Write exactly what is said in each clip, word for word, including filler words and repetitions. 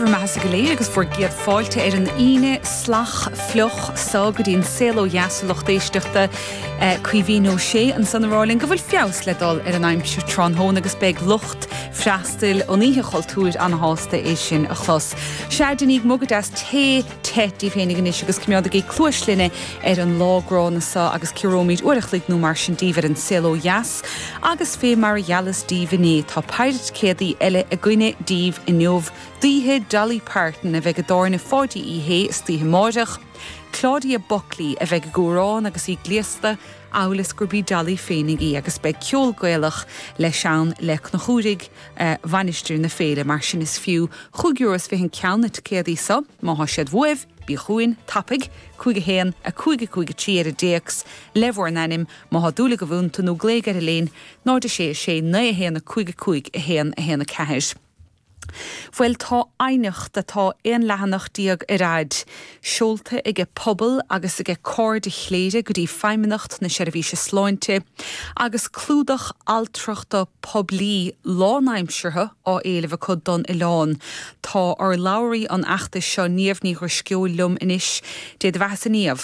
Níomh meas go léir agus fuór giad fáilte ar an ine slach fluch sága dín célo jaasaloch déisteachta cuihíó sé an sanráling go bhfuil fios ledal ar an aimimse tránhón agus beag lucht freastal ó níthe choultúir an hásta é sin a chlos. Seaardaníg mugad as té tetí féinnig inis agus cumíad a gé clúislinne ar an lágránasa agus cirómíid uirichlaigh nó mar sin díomh ar an célo jaas agus fé mar jalas díomhné tá páirt céadaí eile a gcuine díomh i neomh Díthe Dolly Parton a bheith go dáirna fádaí í hé stíthe máideach, Claudia Buckley a bheith go górán agus í gléasta álas gurbí Dolly féinnig í agus beag ceol gaelach le seán lech na chúrig uh, vanistir na féile mar sin is fiú chugiúras fé hin ceanna céadaí sa, má há siad bhuamh, bí chuin, tapig, chuige héan a chuige chuige tíar a déags, lehór nanim má há dúla go bhún tú gléigar a léin, náda sé sé na a héan a chuige chuig a héan a héan a ceis. Bhfuil tá aineach de tá éon lehanach díag i ráid, seolta ige pobl agus ige cóir de chléide go dtí feimimenacht na seirbhíse sláinte, agus clúdach altrachta poblí lánaimseartha á éileh chud don i lán. Tá ar labhraí an achtas seo níomhní gur sceol lum inis, déad bheas a níomh.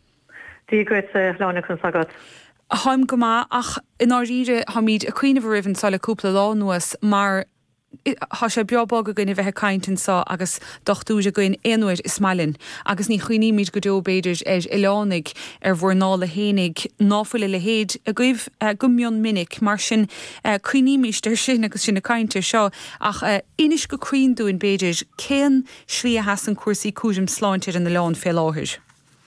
Dí go lánach an sagad. Haim go má ach in áíre ha míad a cuioineh rihann sála cúpla lá nuas, mar Tá sé beagbag a gine bheitthe caiintin sa agus dochtúide goin éonúir is mailin, agus ní chuoine míid go deo beidir ar ilánig ar bhór ná le hénig náfuil le héad a goibh gummion minic mar sin cuoiníimiisteir sin agus sin na caiinte seo ach inis go cuoinúin beidir céan slí a heas an cuasaí cúisim sláintir in na lán fé láthir.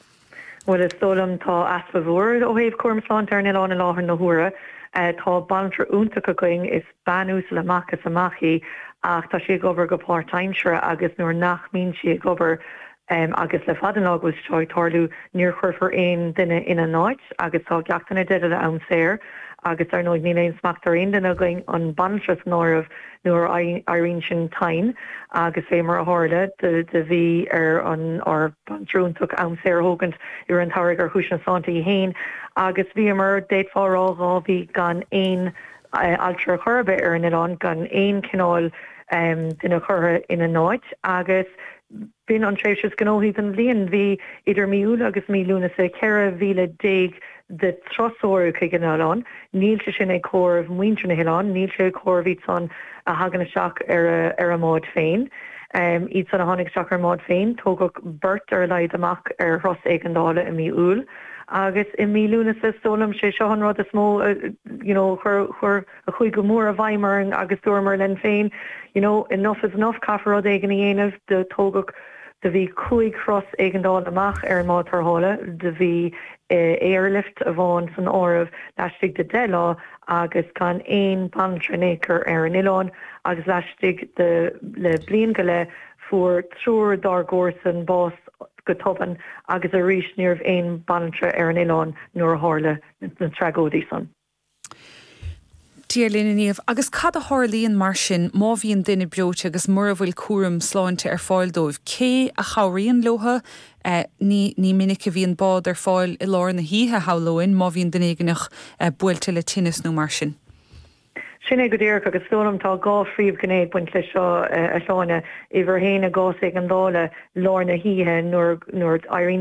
Well is dólam tá asfa bhór ó héobh cuam sláintir na lán na láthir na huaire. Uh, tá bantra úntacha going is banús le machchas amachí ach tá sé gobar go part-timesere agus nuair nach mín si gobar um, agus le fadan agus teag tarlú níor chuirfar aon duine ina náid agus tá geachtainna deile le ann séir agus ar nóid níléon smachtar aon duine going an bantras nóirh nuair airíonn sin tain agus fé mar a hála de de bhí ar an ar bantrúntaach ann séir thugant ar an táirg ar chúis na santaí hain agus bhí mar déit fárá bhí gan éon altra churbe ar an Ián gan éon cinál um, duna churtha ina náid agus bin an tréis gnóhíí an bblion bhí idir miúil agus míúna sa ceire bhíle déag de trosóir chu gnáán, níl se sin é cóir muintre na Hián, níl sé cóir ví san a hagan seach ar ar a mád féin. Um, Iad san a tháinig seach ar mád féin, tógad burt ar leid amach ar Ross éigeandála i miúil. agus i míúna sa sólam sé seo an rud a smó you know, chur chur a chuig go mór a bhaimar agus dúmar len féin, you know, enough is enough cafarrod éigen dhéanamh de tógach de bhí chuig cross éigendá amach ar má tarthála, de bhí airlift a bháin san ámh leistigh de delá agus gan éon bantranécar ar an Ián agus leistigh de le blion go le fuair trúr dar gcósan bás go toban agus a rís níorh éon bantra ar an Ián nuair a hála na tregódaí san. Díar lína níomh, agus cad a thirlíonn mar sin má bhíon duine breote agus mar a bhfuil cuaram sláinte ar fáil dóibh. Cé a chairíonn lotha uh, ní, ní minic a bhíon bád ar fáil i lár na híthe hálóin má bhíon duine ignach uh, buailte le tinnis nó mar sin. Sin é go dtíir agus stólam tá gá phríomh gnéad buint le seo a seáine i bhar héana a gás ag an dála lár na híthe nuair airíonn